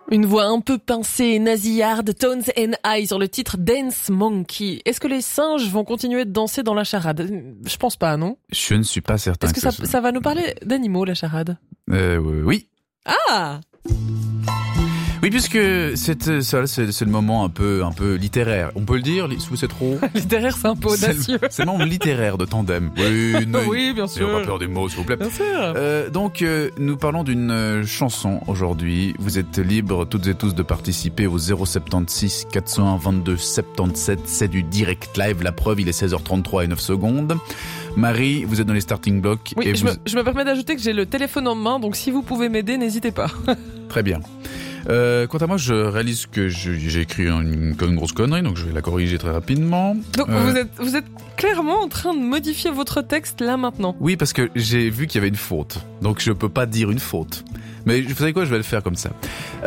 Une voix un peu pincée et nasillarde, Tones and I sur le titre Dance Monkey. Est-ce que les singes vont continuer de danser dans la charade? Je pense pas, non? Je ne suis pas certain. Est-ce que ça va nous parler d'animaux, la charade? Oui. Ah! Oui, puisque c'est le moment un peu littéraire. On peut le dire, c'est trop. Littéraire, c'est un peu audacieux. C'est le moment littéraire de Tandem. Oui, oui, bien sûr. N'ayons pas peur des mots, s'il vous plaît. Bien sûr. Donc, nous parlons d'une chanson aujourd'hui. Vous êtes libres toutes et tous de participer au 076 401 22 77. C'est du direct live. La preuve, il est 16h33 et 9 secondes. Marie, vous êtes dans les starting blocks. Oui, et je me permets d'ajouter que j'ai le téléphone en main, donc si vous pouvez m'aider, n'hésitez pas. Très bien. Quant à moi, je réalise que j'ai écrit une grosse connerie, donc je vais la corriger très rapidement. Donc vous êtes clairement en train de modifier votre texte là maintenant. Oui, parce que j'ai vu qu'il y avait une faute, donc je peux pas dire une faute. Mais vous savez quoi, je vais le faire comme ça.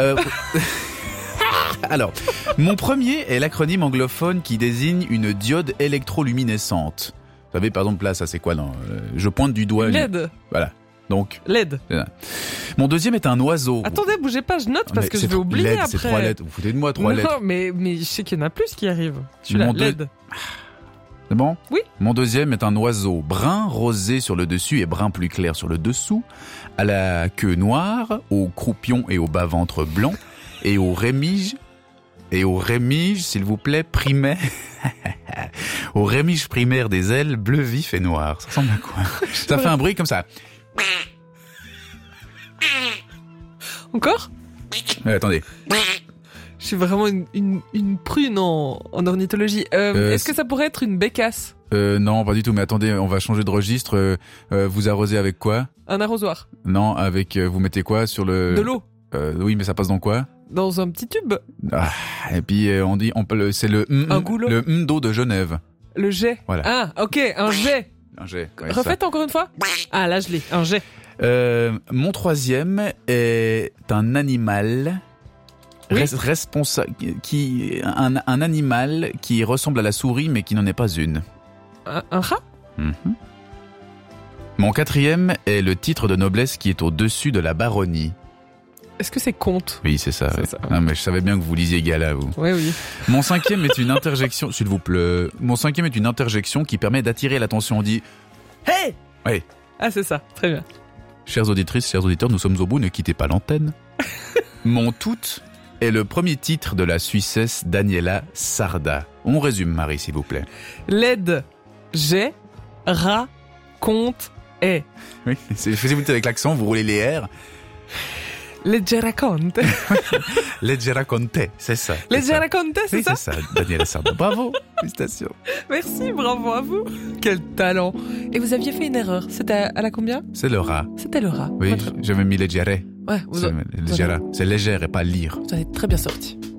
Alors, mon premier est l'acronyme anglophone qui désigne une diode électroluminescente. Vous savez, par exemple, là, ça c'est quoi non je pointe du doigt. LED. Voilà. Donc, LED. Mon deuxième est un oiseau. Attendez, bougez pas, je note parce que je vais oublier LED, après. C'est 3 lettres. Vous foutez de moi 3 lettres. Non, mais je sais qu'il y en a plus qui arrivent. Celui-là, LED. C'est bon? Oui. Mon deuxième est un oiseau brun rosé sur le dessus et brun plus clair sur le dessous, à la queue noire, au croupion et au bas-ventre blanc, et au rémige, s'il vous plaît, primaire, au rémige primaire des ailes bleu vif et noir. Ça ressemble à quoi? Ça fait un bruit comme ça. Encore? Attendez. Je suis vraiment une prune en ornithologie. Est-ce que ça pourrait être une bécasse? Non, pas du tout. Mais attendez, on va changer de registre. Vous arrosez avec quoi? Un arrosoir. Non, avec vous mettez quoi sur le? De l'eau. Oui, mais ça passe dans quoi? Dans un petit tube. Ah, et puis c'est le un goulot. Le d'eau de Genève. Le jet. Voilà. Ah, ok, un jet. Un jet. Ouais, refaites encore une fois. Ah, là je l'ai. Un jet. Mon troisième est un animal responsable, un animal qui ressemble à la souris mais qui n'en est pas une. Un rat. Mm-hmm. Mon quatrième est le titre de noblesse qui est au-dessus de la baronnie. Est-ce que c'est comte? Oui, c'est ça. C'est ouais. ça. Non, mais je savais bien que vous lisiez Gala, vous. Oui, oui. Mon cinquième est une interjection, s'il vous plaît. Mon cinquième est une interjection qui permet d'attirer l'attention. On dit « Hey !» Oui. Ah, c'est ça. Très bien. Chères auditrices, chers auditeurs, nous sommes au bout, ne quittez pas l'antenne. Mon tout est le premier titre de la Suissesse Daniela Sarda. On résume, Marie, s'il vous plaît. LED, jet, rat, compte, est. Oui, faisiez-vous avec l'accent, vous roulez les R. Leggera Conte. Leggera Conte, c'est ça. Leggera Conte, c'est oui, ça? C'est ça, Daniela Sarda. Bravo, félicitations. Merci, bravo à vous. Quel talent. Et vous aviez fait une erreur. C'était à la combien? C'est le rat. C'était le rat. Oui, j'avais mis Leggera. Ouais, C'est légère et pas lire. Vous avez très bien sorti.